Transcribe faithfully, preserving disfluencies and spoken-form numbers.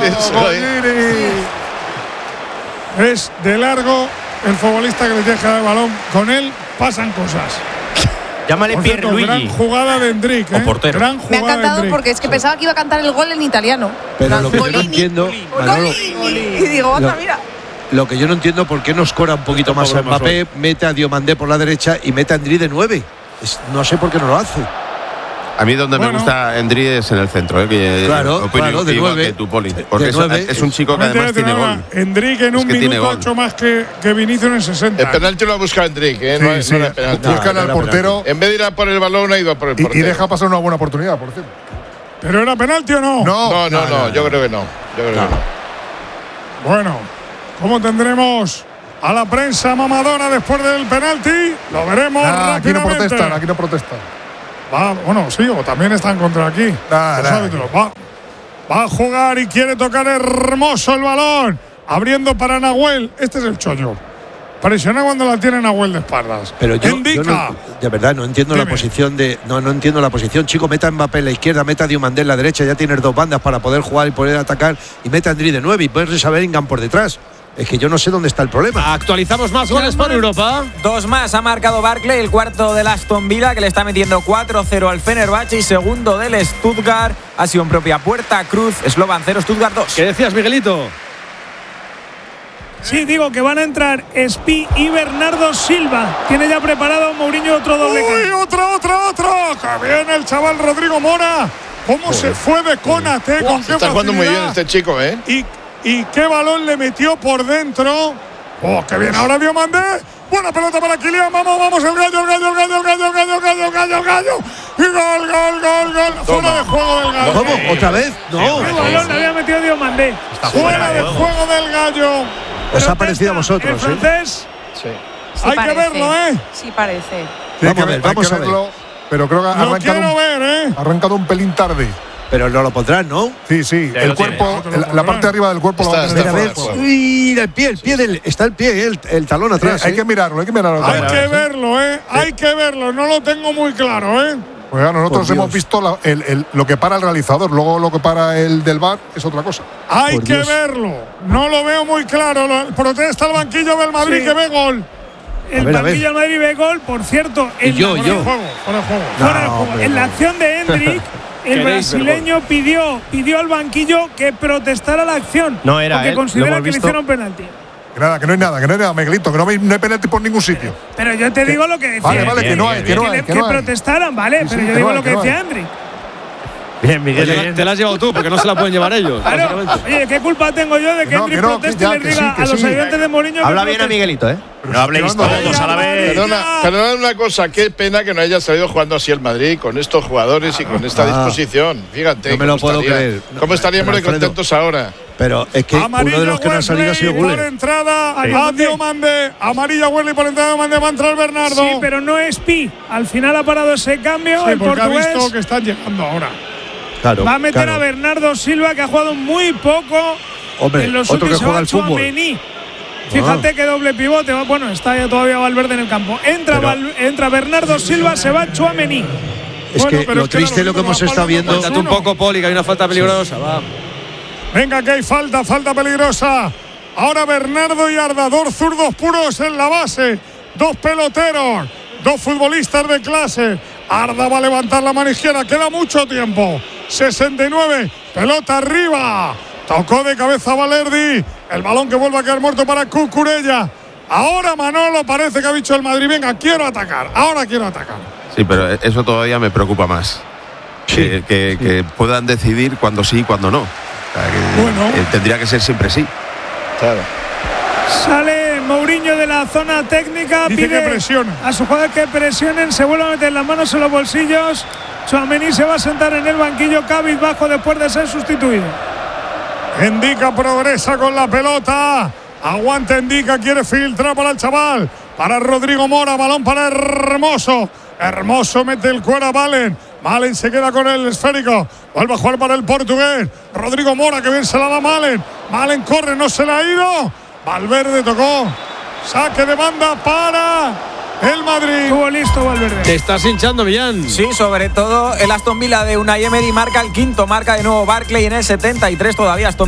pienso, ¿eh? Es de largo el futbolista que le deja el balón. Con él pasan cosas. Llámale Pierluigi. Gran jugada de Endrick, ¿eh? O portero. Gran Me ha jugada encantado de porque es que pensaba que iba a cantar el gol en italiano. Pero lo que yo no Golini, entiendo, Manolo, Golini. Y digo, anda, Lo- mira. lo que yo no entiendo por qué no escora un poquito más a Mbappé, mete a Diomandé por la derecha y mete a Endrick de nueve. Es- no sé por qué no lo hace. A mí donde Bueno. me gusta Endri es en el centro, ¿eh? Que Claro, opino claro, de igual nueve. que tú, Poli. Porque De es, nueve. es un chico que además tiene gol. Endrick en Es un que tiene minuto ha gol. hecho más que, que Vinicius en sesenta. El penalti lo ha buscado Endrick, ¿eh? No, Sí, es- sí. no era penalti. Buscan No, al no era portero En vez de ir a por el balón, ha ido a por el y, y portero. deja pasar una buena oportunidad, por cierto. ¿Pero era penalti o no? No, No, no, no, yo creo que no. Yo creo que no. Bueno, ¿cómo tendremos a la prensa mamadora después del penalti? Lo veremos Nah, aquí no rápidamente. protestan, aquí no protestan. Va, bueno, sí, o también están contra aquí. Nah, Los nah. árbitros. Va, va a jugar y quiere tocar hermoso el balón. Abriendo para Nahuel. Este es el chollo. Presiona cuando la tiene Nahuel de espaldas. Pero yo, yo Indica. no, de verdad no entiendo Dime. la posición de no no entiendo la posición, chico, meta a Mbappé en la izquierda, meta a Diomandé en la derecha, ya tienes dos bandas para poder jugar y poder atacar y meta a Endrick de nueve y ponerse a Bellingham por detrás. Es que yo no sé dónde está el problema. Actualizamos más goles por Europa. Dos más ha marcado Barkley, el cuarto del Aston Villa, que le está metiendo cuatro cero al Fenerbahce, y segundo del Stuttgart. Ha sido en propia puerta. Cruz, Slovan cero, Stuttgart dos. ¿Qué decías, Miguelito? Sí, digo que van a entrar Spi y Bernardo Silva. Tiene ya preparado Mourinho otro doble ¡Uy, cambio. otro, otro, otro! ¡Que viene el chaval Rodrigo Mora! ¿Cómo se fue de Konate? ¿Con qué Está jugando muy bien facilidad? este chico, ¿eh? Y, y qué balón le metió por dentro. ¡Oh, qué bien! Ahora Diomandé. Buena pelota para Kylian. Vamos, vamos, el gallo, el gallo, el gallo, el gallo, el gallo, el gallo, el gallo, el gallo. Y gol, gol, gol, gol. Fuera de juego del gallo. ¿Cómo? ¿Otra vez? No. El balón le había metido Diomandé. Fuera de juego del gallo. Os ha parecido a vosotros, El ¿eh? francés. Sí. Sí Hay que parece. verlo, ¿eh? Sí parece. Sí, hay Vamos que a ver, hay vamos que a ver. verlo, pero creo que ha Lo arrancado quiero un, ver, ¿eh? ha arrancado un pelín tarde. Pero no lo pondrán, ¿no? Sí, sí, Ya el lo tiene. cuerpo, Ya lo la, la parte de arriba del cuerpo lo va a Está- tener está que fuera, poner. fuera. Mira el pie, el pie del está el pie, el, el talón atrás. Hay ¿eh? que mirarlo, hay que mirarlo. Hay otra que vez. verlo, ¿eh? Hay que verlo. No lo tengo muy claro, ¿eh? Pues ya, nosotros Por hemos Dios. visto la- el- el- lo que para el realizador, luego lo que para el del V A R es otra cosa. Hay Por que Dios. verlo. No lo veo muy claro. Lo- Protesta el banquillo del Madrid Sí. que ve gol. El ver, a ver. banquillo del Madrid ve gol, por cierto. Y en yo, la, y yo. Juego, fuera de juego. fuera de No, juego. hombre, En la no. acción de Endrick, el Queréis ver brasileño pidió, pidió al banquillo que protestara la acción. No era porque él, considera lo hemos que le visto. hicieron penalti. Que nada, que no hay nada, que no hay nada, Miguelito, que no hay, no hay penalti por ningún sitio. Pero yo te digo lo que decía. Vale, vale, bien, que no bien, hay, que bien. no que, hay, le- que que no hay. protestaran, ¿vale? Sí, pero sí, yo que digo no hay, lo que que no decía hay. Endrick. Bien, Miguel. Te, te la has llevado tú, porque no se la pueden llevar ellos. Claro. básicamente. Oye, ¿qué culpa tengo yo de que Que no, Endrick que no, proteste que ya, y les que diga sí, que a los sí. ayudantes de Mourinho que Habla bien a protesten? Miguelito, ¿eh? No habléis todos a la vez. Perdona, perdona una cosa, qué pena que no haya salido jugando así el Madrid, con estos jugadores y con esta Ah. disposición. Fíjate. No me lo cómo puedo estaría- creer. ¿Cómo estaríamos de Pero, Alfredo, contentos ahora? Pero es que Amarilla uno de los que no ha salido ha sido Wesley por Guller. entrada. Sí. A Diomandé. Amarilla Wesley por entrada. Diomandé va a entrar Bernardo. Sí, pero no es Pi. Al final ha parado ese cambio. Sí, el porque ha portugués visto que están llegando ahora. Claro, va a meter claro. a Bernardo Silva, que ha jugado muy poco. Hombre, en los otro que últimos juega al fútbol. Tchouaméni. Fíjate que doble pivote. va- Bueno, está ya todavía Valverde en el campo. Entra, Pero- Val- entra Bernardo Silva, se va Tchouaméni. Es Bueno, que pero lo es que triste es lo que ahora hemos mismo estado la palma viendo. no Cuéntate un poco, Poli, que hay una falta peligrosa. Va. Venga, que hay falta, falta peligrosa. Ahora Bernardo y Arda, dos zurdos puros en la base. Dos peloteros, dos futbolistas de clase. Arda va a levantar la mano izquierda, queda mucho tiempo. sesenta y nueve, pelota arriba. Tocó de cabeza Valerdi. El balón que vuelve a quedar muerto para Cucurella. Ahora Manolo parece que ha dicho el Madrid, venga, quiero atacar. Ahora quiero atacar. Sí, pero eso todavía me preocupa más. que, que, que puedan decidir cuándo sí y cuándo no. O sea, que, Bueno. eh, tendría que ser siempre sí. Claro. Sale Mourinho de la zona técnica. Dice pide que presiona. a sus jugadores que presionen. Se vuelve a meter las manos en los bolsillos. Tchouaméni se va a sentar en el banquillo cabizbajo después de ser sustituido. Indica progresa con la pelota. Aguanta Indica, quiere filtrar para el chaval. Para Rodrigo Mora, balón para Hermoso. Hermoso mete el cuero a Valen. Malen se queda con el esférico. Vuelve a jugar para el portugués. Rodrigo Mora, que bien se la da Malen. Malen corre, no se la ha ido. Valverde tocó. Saque de banda para el Madrid. Estuvo listo Valverde. Te estás hinchando, Millán. Sí, sobre todo el Aston Villa de Unai Emery marca el quinto, marca de nuevo Barkley en el setenta y tres todavía Aston